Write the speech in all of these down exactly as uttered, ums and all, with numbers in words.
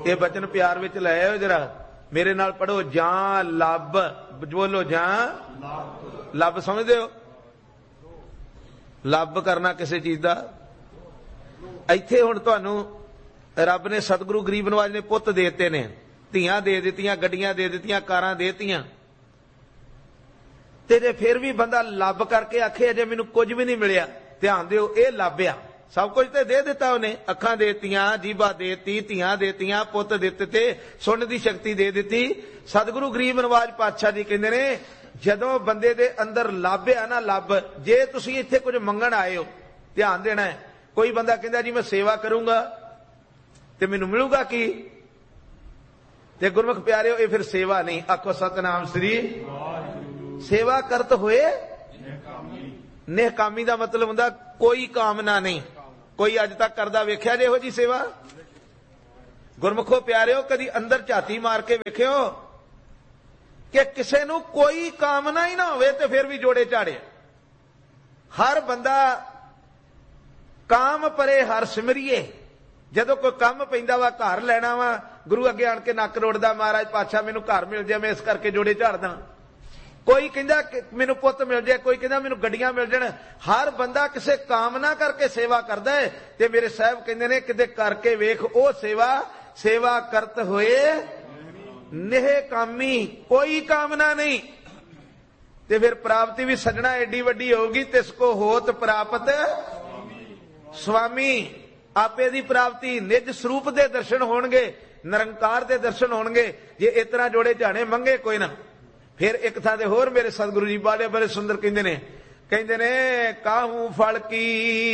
ये बचन प्यार विच लै आओ जरा मेरे नाल पढ़ो। जां लब, बोलो जां लब, समझदे हो? लब करना किसी चीज का। इत्थे हुण तुहानू रब ने सतगुरु गरीब नवाज ने पुत्त दे दिते ने, धीआं दे दित्तियां, गड्डियां दे दित्तियां, कारां दे दित्तियां, ते जे फिर भी बंदा लब करके आखे अजे मैनू कुछ भी नहीं मिलिया, ध्यान दिओ ये लब आ। सब कुछ तो दे दिता उन्हें, अखां देतियां, जीभा देती, धीआं देतियां, पुत्त दे दिते, सुनने की शक्ति दे दी। सतगुरु गरीब नवाज पातशाह जी कहते ने जदों बंदे दे अंदर लब आ ना, लब, जे तुसीं इत्थे कुछ मंगण आए हो, ध्यान देना है। कोई बंदा कहता जी मैं सेवा करूंगा ते मैनू मिलूगा की, ते गुरमुख प्यारिओ ये फिर सेवा नहीं। आखो सतनाम श्री। सेवा करत होए निहकामी का मतलब हुंदा कोई कामना नहीं। कोई अज तक करदा वेख्या जे इहो जी सेवा? गुरमुखो प्यारिओ कदी अंदर झाती मार के वेख्यो कि किसे नू कोई कामना ही ना होवे ते फिर भी जोड़े झाड़े। हर बंदा काम परे हर सिमरिए। जदों कोई काम पैंदा वा, घर लैना वा, गुरु अगे आण के नक रोड़दा, महाराज पातशाह मैनू घर मिल जाए, मैं इस करके जोड़े झाड़दा। कोई कहंदा मैनू पुत्त मिल जाए, कोई कहंदा मैनू गड्डियां मिल जाण। हर बंदा किसे कामना करके सेवा करदा है। ते मेरे साहब कहंदे ने किते करके वेख ओ सेवा, सेवा करत होए निहकामी, कोई कामना नहीं। ते फिर प्राप्ति भी सजना एडी वड्डी होगी, तिसको होत प्राप्त स्वामी। आपे दी प्राप्ति, निज स्वरूप दे दर्शन होणगे, निरंकार दे दर्शन होणगे, जे इतना जोड़े झाणे मंगे कोई ना। फिर एक थां ते होर मेरे सतगुरु जी बाले बड़े सुंदर कहंदे ने, कहंदे ने काहू फल की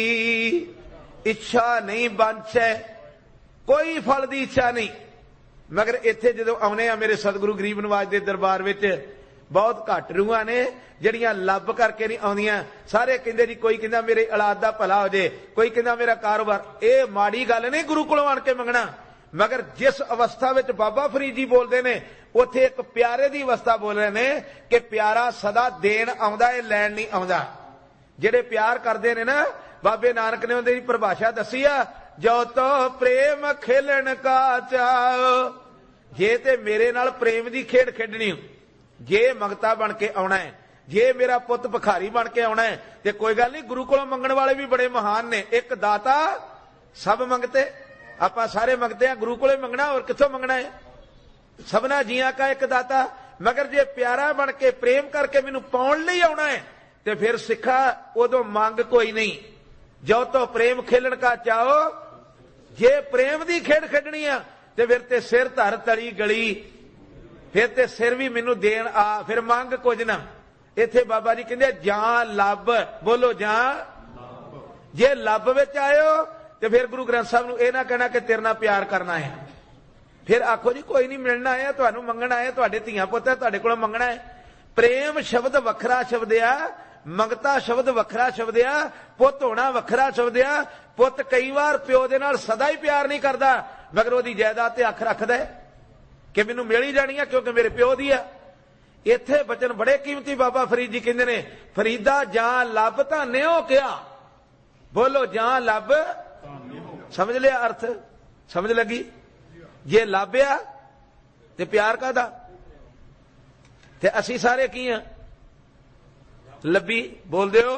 इच्छा नहीं बांछै, कोई फल दी इच्छा नहीं। मगर इत्थे जदों आउणे आ मेरे सतगुरु गरीब नवाज दे दरबार विच बहुत घट रूहां ने जड़ियां लब करके नहीं आउंदियां। सारे कहंदे जी, कोई कहंदा मेरे औलाद दा भला हो जाए, कोई कहंदा मेरा कारोबार। ये माड़ी गल नहीं गुरु कोलों आण के मंगना। मगर जिस अवस्था विच बाबा फरीद जी बोलते ने, उत्थे एक प्यारे दी अवस्था बोल रहे ने कि प्यारा सदा देन आउंदा है, लैण नहीं आउंदा। जेड़े प्यार करदे ने ना, बाबे नानक ने उहदी परिभाषा दसी आ, जो तो प्रेम खेलण का चाओ। जे ते मेरे नाल प्रेम दी खेड खेडनी, जे मंगता बन के आउणा है, जे मेरा पुत्त भिखारी बन के आउणा है, ते कोई गल नहीं, गुरु कोलों मंगण वाले भी बड़े महान ने। एक दाता सब मंगते, आपां सारे मंगते हैं, गुरु कोले मंगना और कित्थों मंगना है? सबना जियां का एक दाता। मगर जे प्यारा बन के प्रेम करके मैनू पाउण लई आउणा है, ते फिर सिखा उदों मंग कोई नहीं। जो तो प्रेम खेलण का चाहो, जे प्रेम दी खेड खेडनी आ ते फिर ते सिर धर तली गली, फिर ते सिर भी मैनू देण आ, फिर मंग कुछ ना। इत्थे बाबा जी कहंदे जां लब, बोलो जां। जे लब विच आयो ते फिर गुरु ग्रंथ साहब नूं इह ना कहना कि तेरे नाल प्यार करना है। फिर आखो जी कोई नहीं, मिलना है, तुहानूं मंगना है, तुहाडे धीआं पुत्त है, तुहाडे कोलों मंगना है। प्रेम शब्द वखरा शब्द आ, मंगता शब्द वखरा शब्द आ, पुत्त होना वखरा शब्द आ। पुत्त कई बार प्यो दे नाल सदा ही प्यार नहीं करदा, मगर ओहदी जायदाद ते अख रखदा है कि मैनूं मिल ही जानी है क्योंकि मेरे प्यो दी आ। इत्थे बचन बड़े कीमती बाबा फरीद जी कहंदे ने, फरीदा जां लब धान्यो किया, बोलो जां लब। समझ लिया अर्थ? समझ लगी? जे लाभ्या ते प्यार कादा, ते असी सारे की हां? लब्बी। बोल दिओ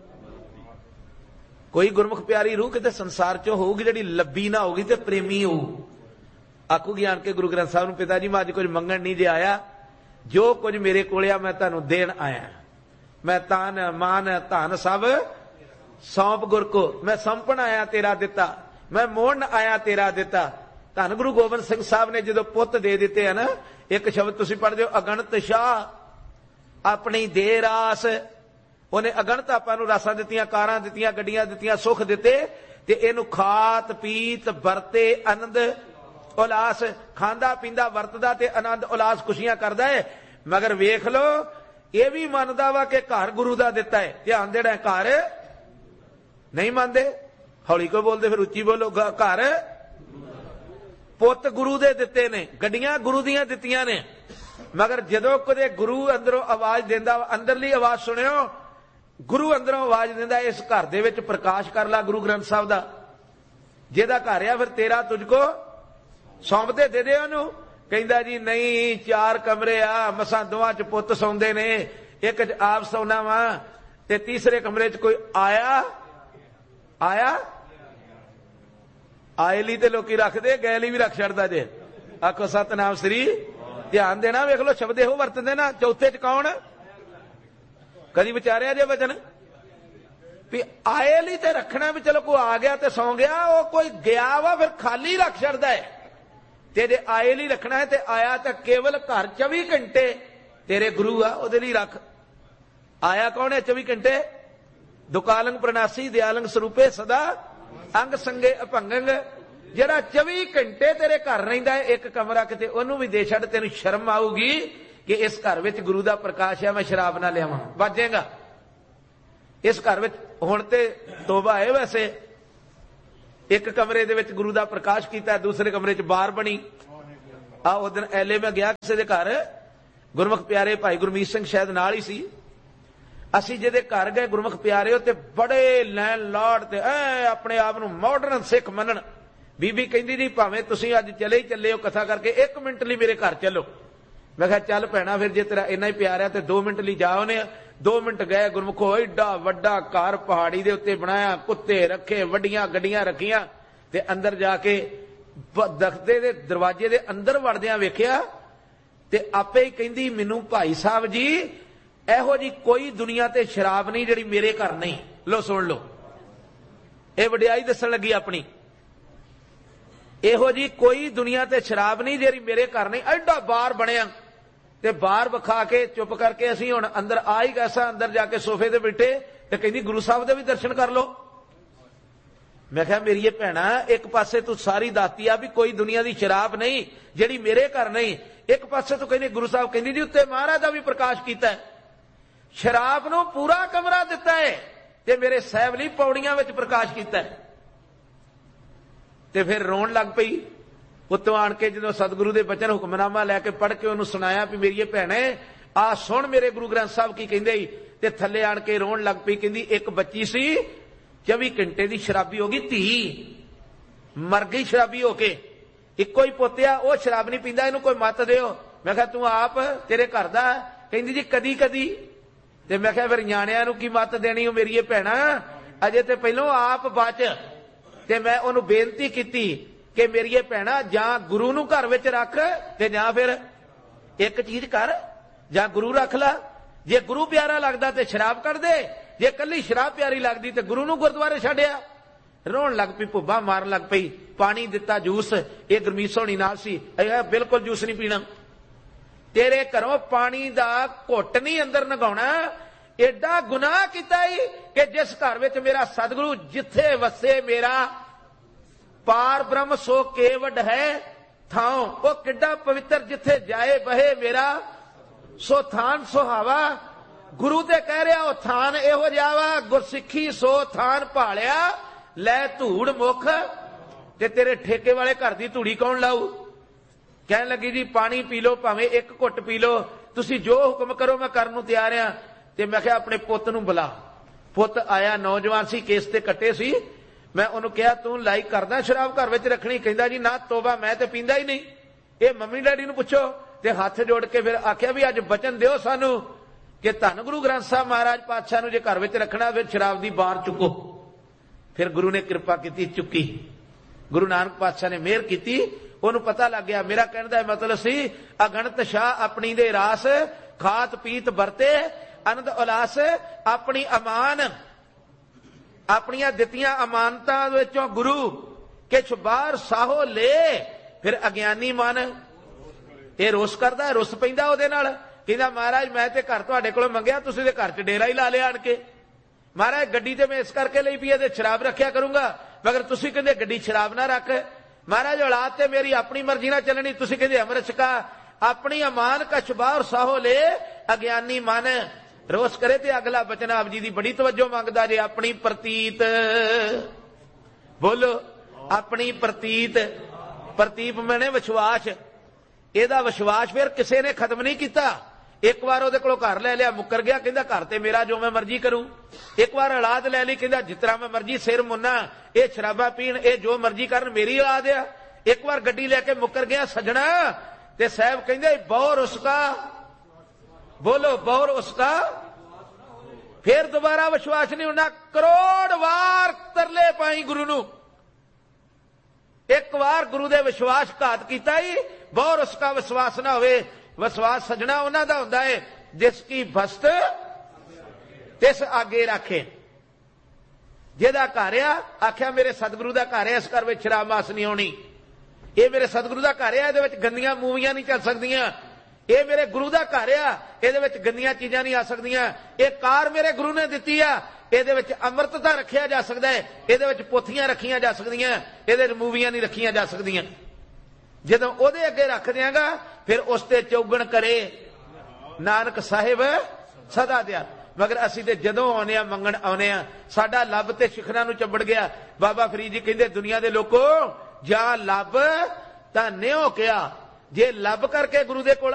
कोई गुरमुख प्यारी रूह किते संसार चो होगी जिहड़ी लब्बी ना होगी ते प्रेमी हो। आखूगी आण के गुरु ग्रंथ साहब नूं, पिता जी मैं अज कुछ मंगण नहीं जे आया, जो कुछ मेरे कोल आ मैं तुहानूं देण आया। मैं तान मान धन सब सौंप गुर को, मैं सौंपण आया तेरा दिता, मैं मोड़न आया तेरा दिता। धन गुरु गोबिंद सिंह साहब ने जो पुत्त दे दिते है ना, एक शब्द तुसीं पढ़दे हो, अगणत शाह अपनी दे रास। उन्हें अगणत आपां नूं रासां दित्तियां, कारां दित्तियां, गड्डियां दित्तियां, सुख दिते, ते इहनूं खात पीत वरते आनंद उलास, खांदा पींदा वरतदा ते आनंद उलास खुशियां करदा है। मगर वेख लो ये भी मनदा वा कि घर गुरु दा दिता है, ध्यान देना है। घर नहीं मानदे, हौली को बोलते, फिर उच्ची बोलो। घर पुत्त गुरु दे दिते ने, गड्डियां गुरु दियां दित्तियां ने, मगर जदों कदे गुरु अंदरों आवाज देंदा, अंदरली आवाज सुनियो, गुरु अंदरों आवाज देंदा, इस घर दे विच प्रकाश कर ला गुरु ग्रंथ साहब दा, जेदा घर आ फिर तेरा तुझको सौंपते दे दे ओनू। कहंदा जी नहीं चार कमरे आ, मसां दोवां च पुत्त सौंदे ने, एक च आप सौना वा ते तीसरे कमरे च कोई आया आया आए ली ते लोकी रखदे, गए ली भी रख छड़दा जे। आखो सतनाम श्री। ध्यान देना, वेख लो शब्द इहो वरतदे ना। चौथे च कौन? कदी विचारिया जे वचन भी आए ली ते रखना भी चलो कोई आ गया ते सौ गया, वो कोई गया वा फिर खाली रख छड़दा है। ते जे आए ली रखना है ते आया तो केवल घर चौबी घंटे तेरे गुरु आ, ओदे लई रख। आया कौन है चौबी घंटे? दुकालंग प्रणासी दयालंग स्वरूपे सदा अंग संगे अभंगंग। जरा चौबी घंटे तेरे घर रहिंदा है, एक कमरा किते ओनू भी दे छड़, तेनू शर्म आऊगी कि इस घर विच गुरु दा प्रकाश है, मैं शराब ना लियावां, बचेगा। इस घर विच हुण ते तोबा है, वैसे एक कमरे दे विच गुरु दा प्रकाश कीता, दूसरे कमरे च बार बनी। आ उस दिन एले मैं गया किसी दे घर, गुरमुख प्यारे भाई गुरमीत सिंह शायद नाल ही सी। असीं जिहदे घर गए गुरमुख प्यारे, ते बड़े लैन लॉर्ड ते ऐ अपने आप नूं मॉडर्न सिख मनन। बीबी कहंदी जी भावें तुसीं अज चले ही चले हो कथा करके, एक मिनट लई मेरे घर चलो। मैं कहा चल भैणा, फिर जे तेरा इन्ना ही प्यार है तो दो मिनट लई जा आउने। दो मिनट गए, गुरमुखो एडा वड्डा घर पहाड़ी दे उत्ते बनाया, कुत्ते रखे, वड्डियां गड्डियां रखियां, ते अंदर जाके दख्ते दे दरवाजे दे अंदर वड़दियां वेखिया ते आपे ही कहंदी मैनू भाई साहब जी इहो जी कोई दुनिया ते शराब नहीं जिहड़ी मेरे घर नहीं। लो सुन लो, ये वडियाई दस्सण लगी अपनी। इहो जी कोई दुनिया ते शराब नहीं जिहड़ी मेरे घर नहीं। एडा बार बनिया ते बार विखा के चुप करके असीं हुण अंदर आ ही गए सां। अंदर जाके सोफे ते बैठे ते कहंदी गुरु साहब दे भी दर्शन कर लो। मैं कहा मेरी भैणा, एक पासे तू सारी दाती आ भी कोई दुनिया दी शराब नहीं जिहड़ी मेरे घर नहीं, एक पासे तू कहंदी गुरु साहब कहंदी जी उत्ते महाराज दा भी प्रकाश कीता है, शराब नूं पूरा कमरा दिता है ते मेरे साहिब लई पौड़ियां विच प्रकाश कीता है। ते फिर रोण लग पई। उत्तों आण के जदों सतगुरु दे बचन हुक्मनामा लैके पढ़ के उन्होंने सुनाया भी मेरी भैणे आ सुन मेरे गुरु ग्रंथ साहब की कहंदे, ते थल्ले आण के रोण लग पई। कहंदी एक बच्ची सी चौबी घंटे दी शराबी हो गई, धी मर गई शराबी होके, इको ही पोतिया वो शराब नहीं पींदा, इनू कोई मत दिओ। मैं कहा तू आप तेरे घर दा? कहंदी जी कदी कदी। ते मैं कहा फिर न्याणियां नू की मत देनी हो मेरी भैणा, अजे ते पहलों आप बच। ते मैं उन्होंने बेनती की कि मेरी भैणा जां गुरु नू घर विच रख ते जां फिर एक चीज कर, जां गुरु रख ला। जे गुरु प्यारा लगदा ते शराब कढ़ दे, जे कल्ली शराब प्यारी लगदी ते गुरु नू गुरुद्वारे छड्डिया। रोण लग पई, भुब्बा मारन लग पई। पानी दिता, जूस, ये गुरमीत सोहनी नाल सी, बिल्कुल जूस नहीं पीना, तेरे घरों पानी दा घुट नहीं अंदर नगाउणा। एडा गुनाह कीता ही कि जिस घर विच मेरा सतगुरु जिथे वसे मेरा पार ब्रह्म सो केवड है थाओ, वो किड्डा पवित्र जिथे जाए बहे मेरा सो थान सुहावा। गुरु ते कह रहा वो थान इहो जिहा वा, गुरसिੱਖੀ सो थान भालिया लै धूड़ मुख, ते तेरे ठेके वाले घर दी धूड़ी कौन लाऊ। कहन लगी जी पानी पी लो, भावें एक घुट पी लो, तुसी जो हुक्म करो मैं करन नूं तैयार हां। ते मैं कहा अपने पुत्त नूं बुला। पुत्त आया, नौजवान सी, केस ते कट्टे सी। मैं उन्होंने कहा तू लाइक करदा शराब घर विच रखनी? कहंदा जी ना तोबा, मैं ते पींदा ही नहीं, ये मम्मी डैडी नूं पुछो। ते हाथ जोड़ के फिर आख्या भी अज बचन दिओ सानू कि धन गुरु ग्रंथ साहब महाराज पातशाह नूं जे घर विच रखना फिर शराब दी बार चुको। फिर गुरु ने कृपा की, चुकी। गुरु नानक पातशाह ने मेहर की, उन्होंने पता लग गया मेरा कहने का मतलब सी अगणत शाह अपनी दे रास, खात पीत बरते आनंद उल्लास, अपनी अमान अपनियां दित्तियां अमानतां विचों गुरु किछ बाहर साहो ले। फिर अज्ञानी मन ये रोस करदा, रुस पैंदा ओहदे नाल, कहंदा महाराज मैं ते घर तुहाडे कोलों मंगिया, तुसीं ते घर च डेरा ही ला लिया आण के। महाराज गड्डी ते मैं इस करके ਲਈ पई ते शराब रखिया करूंगा, मगर तुसीं कहंदे गड्डी शराब ना रख। महाराज औलाद ते मेरी अपनी मर्जी ना चलनी, तुसीं कहंदे अमृत छका। अपनी अमान कछ बाहर साहो ले, अज्ञानी मन रोस करे। ते अगला बचन आप जी दी बड़ी तवज्जो मंगदा जे, अपनी प्रतीत बोलो, अपनी प्रतीत। प्रतीप मैंने विश्वास, एदा विश्वास फिर किसी ने खत्म नहीं किया। एक बार ਉਹਦੇ ਕੋਲੋਂ घर ले लिया, मुकर गया, कहंदा घर ते मेरा जो मैं मर्जी करूं। एक बार औलाद ले ली, कहंदा जितना मैं मर्जी सिर मुन्ना, ये शराबा पीण, ये जो मर्जी करन, मेरी औलाद है, ਇੱਕ ਵਾਰ ਗੱਡੀ ਲੈ ਕੇ ਮੁੱਕਰ ਗਿਆ ਸੱਜਣਾ, ਤੇ ਸਾਹਿਬ ਕਹਿੰਦੇ ਬੌਰ ਉਸਕਾ, ਬੋਲੋ ਬੌਰ ਉਸਕਾ, ਫਿਰ ਦੁਬਾਰਾ ਵਿਸ਼ਵਾਸ ਨਹੀਂ ਹੋਣਾ। ਕਰੋੜ ਵਾਰ ਤਰਲੇ ਪਾਈ ਗੁਰੂ ਨੂੰ, ਇੱਕ ਵਾਰ ਗੁਰੂ ਦੇ ਵਿਸ਼ਵਾਸਘਾਤ ਕੀਤਾ ਹੀ, ਬੌਰ ਉਸਕਾ ਵਿਸ਼ਵਾਸ ਨਾ ਹੋਵੇ। ਵਿਸ਼ਵਾਸ ਸੱਜਣਾ ਉਹਨਾਂ ਦਾ ਹੁੰਦਾ ਹੈ ਜਿਸ ਕੀ ਬਸਤ ਤਿਸ ਆਗੇ ਰੱਖੇ। ਜਿਹਦਾ ਘਰ ਆ, ਆਖਿਆ ਮੇਰੇ ਸਤਿਗੁਰੂ ਦਾ ਘਰ ਹੈ, ਇਸ ਘਰ ਵਿੱਚ ਸ਼ਰਾਬ ਮਾਸ ਨਹੀਂ ਹੋਣੀ, ਇਹ ਮੇਰੇ ਸਤਿਗੁਰੂ ਦਾ ਘਰ ਆ, ਇਹਦੇ ਵਿੱਚ ਗੰਦੀਆਂ ਮੂਵੀਆਂ ਨਹੀਂ ਚੱਲ ਸਕਦੀਆਂ, ਇਹ ਮੇਰੇ ਗੁਰੂ ਦਾ ਘਰ ਆ, ਇਹਦੇ ਵਿੱਚ ਗੰਦੀਆਂ ਚੀਜ਼ਾਂ ਨਹੀਂ ਆ ਸਕਦੀਆਂ, ਇਹ ਕਾਰ ਮੇਰੇ ਗੁਰੂ ਨੇ ਦਿੱਤੀ ਆ, ਇਹਦੇ ਵਿੱਚ ਅੰਮ੍ਰਿਤ ਤਾਂ ਰੱਖਿਆ ਜਾ ਸਕਦਾ ਹੈ, ਇਹਦੇ ਵਿੱਚ ਪੋਥੀਆਂ ਰੱਖੀਆਂ ਜਾ ਸਕਦੀਆਂ, ਇਹਦੇ ਵਿੱਚ ਮੂਵੀਆਂ ਨਹੀਂ ਰੱਖੀਆਂ ਜਾ ਸਕਦੀਆਂ। ਜਦੋਂ ਉਹਦੇ ਅੱਗੇ ਰੱਖ ਦਿਆਂਗਾ ਫਿਰ ਉਸ ਤੇ ਚੌਗਣ ਕਰੇ ਨਾਨਕ ਸਾਹਿਬ ਸਦਾ ਦਿਆ। ਮਗਰ ਅਸੀਂ ਤੇ ਜਦੋਂ ਆਉਨੇ ਆ ਮੰਗਣ ਆਉਨੇ ਆ, ਸਾਡਾ ਲੱਭ ਤੇ ਸਿਖਰਾਂ ਨੂੰ ਚੰਬੜ ਗਿਆ। ਬਾਬਾ ਫਰੀਦ ਜੀ ਕਹਿੰਦੇ ਦੁਨੀਆ ਦੇ ਲੋਕੋ ਜਾਂ ਲੱਭ ਤਾਂ ਨਿਉ ਕਿਹਾ, ਜੇ ਲੱਭ ਕਰਕੇ ਗੁਰੂ ਦੇ ਕੋਲ